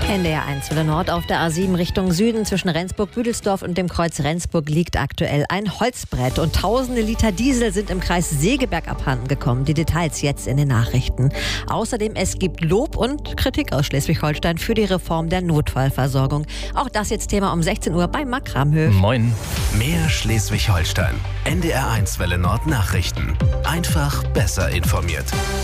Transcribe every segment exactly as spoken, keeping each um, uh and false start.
N D R eins Welle Nord auf der A sieben Richtung Süden zwischen Rendsburg-Büdelsdorf und dem Kreuz Rendsburg liegt aktuell ein Holzbrett. Und tausende Liter Diesel sind im Kreis Segeberg abhanden gekommen. Die Details jetzt in den Nachrichten. Außerdem, es gibt Lob und Kritik aus Schleswig-Holstein für die Reform der Notfallversorgung. Auch das jetzt Thema um sechzehn Uhr bei Marc Kramhöf. Moin. Mehr Schleswig-Holstein. N D R eins Welle Nord Nachrichten. Einfach besser informiert.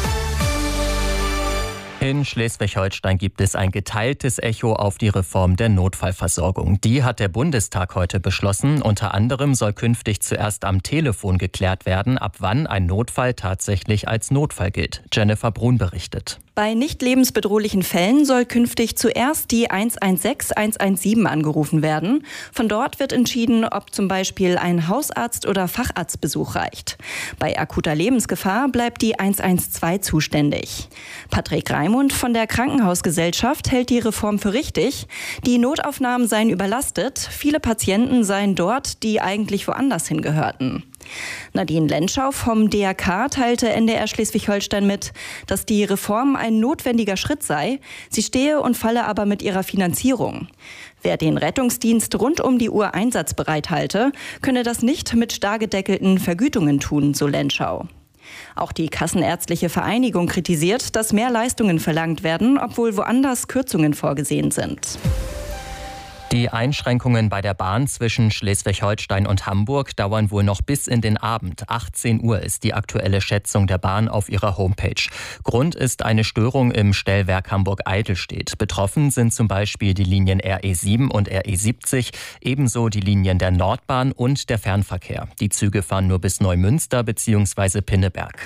In Schleswig-Holstein gibt es ein geteiltes Echo auf die Reform der Notfallversorgung. Die hat der Bundestag heute beschlossen. Unter anderem soll künftig zuerst am Telefon geklärt werden, ab wann ein Notfall tatsächlich als Notfall gilt. Jennifer Brun berichtet. Bei nicht lebensbedrohlichen Fällen soll künftig zuerst die eins eins sechs, eins eins sieben angerufen werden. Von dort wird entschieden, ob zum Beispiel ein Hausarzt- oder Facharztbesuch reicht. Bei akuter Lebensgefahr bleibt die eins eins zwei zuständig. Patrick Raimund von der Krankenhausgesellschaft hält die Reform für richtig. Die Notaufnahmen seien überlastet. Viele Patienten seien dort, die eigentlich woanders hingehörten. Nadine Lenschau vom D R K teilte N D R Schleswig-Holstein mit, dass die Reform ein notwendiger Schritt sei. Sie stehe und falle aber mit ihrer Finanzierung. Wer den Rettungsdienst rund um die Uhr einsatzbereit halte, könne das nicht mit starr gedeckelten Vergütungen tun, so Lenschau. Auch die Kassenärztliche Vereinigung kritisiert, dass mehr Leistungen verlangt werden, obwohl woanders Kürzungen vorgesehen sind. Die Einschränkungen bei der Bahn zwischen Schleswig-Holstein und Hamburg dauern wohl noch bis in den Abend. achtzehn Uhr ist die aktuelle Schätzung der Bahn auf ihrer Homepage. Grund ist eine Störung im Stellwerk Hamburg-Eidelstedt. Betroffen sind zum Beispiel die Linien R E sieben und R E siebzig, ebenso die Linien der Nordbahn und der Fernverkehr. Die Züge fahren nur bis Neumünster bzw. Pinneberg.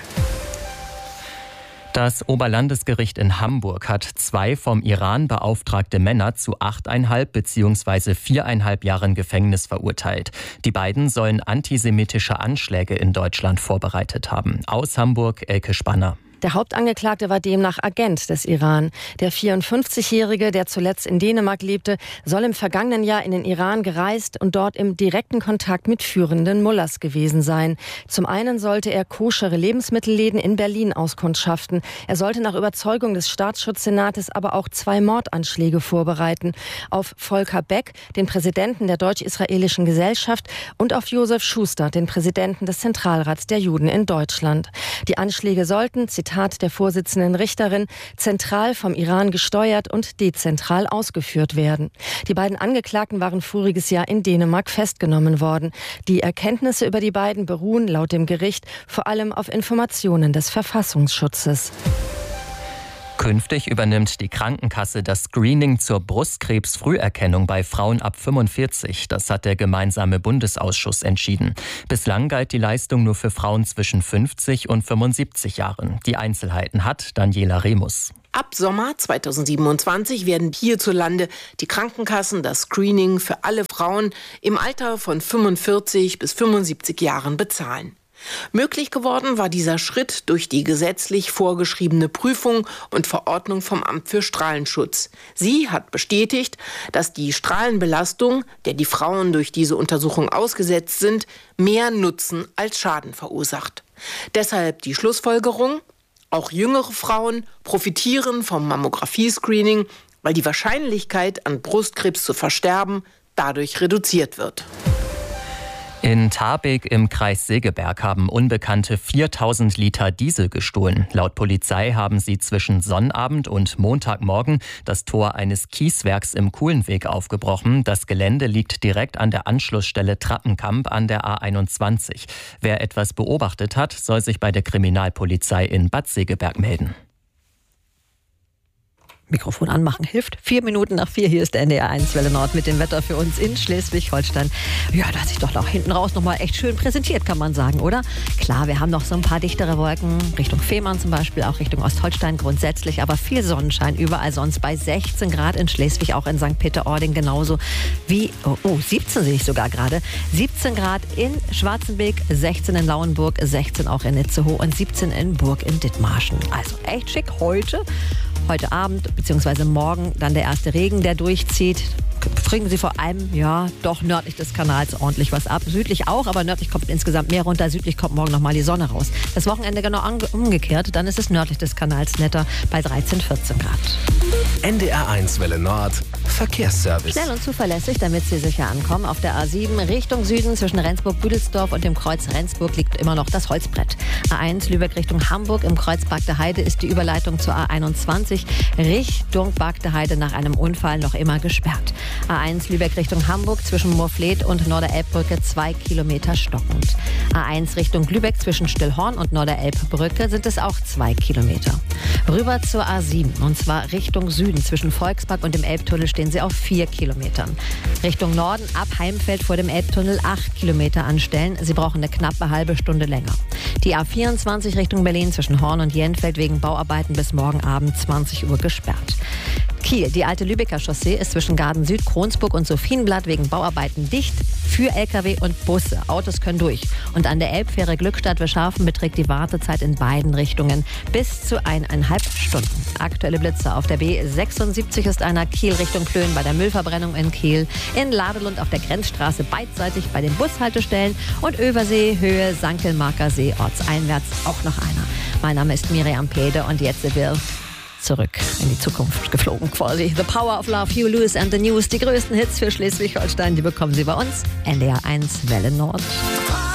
Das Oberlandesgericht in Hamburg hat zwei vom Iran beauftragte Männer zu achteinhalb bzw. viereinhalb Jahren Gefängnis verurteilt. Die beiden sollen antisemitische Anschläge in Deutschland vorbereitet haben. Aus Hamburg, Elke Spanner. Der Hauptangeklagte war demnach Agent des Iran. Der vierundfünfzigjährige, der zuletzt in Dänemark lebte, soll im vergangenen Jahr in den Iran gereist und dort im direkten Kontakt mit führenden Mullahs gewesen sein. Zum einen sollte er koschere Lebensmittelläden in Berlin auskundschaften. Er sollte nach Überzeugung des Staatsschutzsenates aber auch zwei Mordanschläge vorbereiten. Auf Volker Beck, den Präsidenten der Deutsch-Israelischen Gesellschaft, und auf Josef Schuster, den Präsidenten des Zentralrats der Juden in Deutschland. Die Anschläge sollten, Zitat der Vorsitzenden Richterin, zentral vom Iran gesteuert und dezentral ausgeführt werden. Die beiden Angeklagten waren voriges Jahr in Dänemark festgenommen worden. Die Erkenntnisse über die beiden beruhen laut dem Gericht vor allem auf Informationen des Verfassungsschutzes. Künftig übernimmt die Krankenkasse das Screening zur Brustkrebsfrüherkennung bei Frauen ab fünfundvierzig. Das hat der gemeinsame Bundesausschuss entschieden. Bislang galt die Leistung nur für Frauen zwischen fünfzig und fünfundsiebzig Jahren. Die Einzelheiten hat Daniela Remus. Ab Sommer zweitausendsiebenundzwanzig werden hierzulande die Krankenkassen das Screening für alle Frauen im Alter von fünfundvierzig bis fünfundsiebzig Jahren bezahlen. Möglich geworden war dieser Schritt durch die gesetzlich vorgeschriebene Prüfung und Verordnung vom Amt für Strahlenschutz. Sie hat bestätigt, dass die Strahlenbelastung, der die Frauen durch diese Untersuchung ausgesetzt sind, mehr Nutzen als Schaden verursacht. Deshalb die Schlussfolgerung: Auch jüngere Frauen profitieren vom Mammographie-Screening, weil die Wahrscheinlichkeit, an Brustkrebs zu versterben, dadurch reduziert wird. In Tarbek im Kreis Segeberg haben Unbekannte viertausend Liter Diesel gestohlen. Laut Polizei haben sie zwischen Sonnabend und Montagmorgen das Tor eines Kieswerks im Kuhlenweg aufgebrochen. Das Gelände liegt direkt an der Anschlussstelle Trappenkamp an der A einundzwanzig. Wer etwas beobachtet hat, soll sich bei der Kriminalpolizei in Bad Segeberg melden. Mikrofon anmachen hilft. Vier Minuten nach vier, hier ist der N D R eins Welle Nord mit dem Wetter für uns in Schleswig-Holstein. Ja, da hat sich doch auch hinten raus nochmal echt schön präsentiert, kann man sagen, oder? Klar, wir haben noch so ein paar dichtere Wolken, Richtung Fehmarn zum Beispiel, auch Richtung Ostholstein grundsätzlich, aber viel Sonnenschein überall sonst bei sechzehn Grad in Schleswig, auch in Sankt Peter-Ording genauso wie, oh, oh siebzehn sehe ich sogar gerade, siebzehn Grad in Schwarzenbeek, sechzehn in Lauenburg, sechzehn auch in Itzehoe und siebzehn in Burg in Dithmarschen. Also echt schick heute. Heute Abend bzw. morgen dann der erste Regen, der durchzieht. kriegen Sie vor allem, ja, doch nördlich des Kanals ordentlich was ab. Südlich auch, aber nördlich kommt insgesamt mehr runter. Südlich kommt morgen nochmal die Sonne raus. Das Wochenende genau umgekehrt. Dann ist es nördlich des Kanals netter bei dreizehn, vierzehn Grad. N D R eins Welle Nord. Verkehrsservice. Schnell und zuverlässig, damit Sie sicher ankommen. Auf der A sieben Richtung Süden zwischen Rendsburg-Büdelsdorf und dem Kreuz Rendsburg liegt immer noch das Holzbrett. A eins Lübeck Richtung Hamburg im Kreuz Bagde-Heide ist die Überleitung zur A einundzwanzig Richtung Bagde-Heide nach einem Unfall noch immer gesperrt. A eins Lübeck Richtung Hamburg zwischen Moorfleet und Norderelbbrücke zwei Kilometer stockend. A eins Richtung Lübeck zwischen Stillhorn und Norderelbbrücke sind es auch zwei Kilometer. Rüber zur A sieben und zwar Richtung Süden zwischen Volkspark und dem Elbtunnel stehen sie auf vier Kilometern. Richtung Norden ab Heimfeld vor dem Elbtunnel acht Kilometer anstellen. Sie brauchen eine knappe halbe Stunde länger. Die A vierundzwanzig Richtung Berlin zwischen Horn und Jenfeld wegen Bauarbeiten bis morgen Abend zwanzig Uhr gesperrt. Kiel, die alte Lübecker Chaussee ist zwischen Garden Süd, Kronsburg und Sophienblatt wegen Bauarbeiten dicht für L K W und Busse. Autos können durch. Und an der Elbfähre Glückstadt-Weschhafen beträgt die Wartezeit in beiden Richtungen bis zu eineinhalb Stunden. Aktuelle Blitze auf der B sechsundsiebzig ist einer Kiel Richtung Plön bei der Müllverbrennung in Kiel, in Ladelund auf der Grenzstraße beidseitig bei den Bushaltestellen und Översee, Höhe Sankelmarker See ortseinwärts auch noch einer. Mein Name ist Miriam Pede und jetzt sind wir zurück in die Zukunft geflogen quasi. The Power of Love, Huey Lewis and the News. Die größten Hits für Schleswig-Holstein, die bekommen Sie bei uns. N D R eins Welle Nord.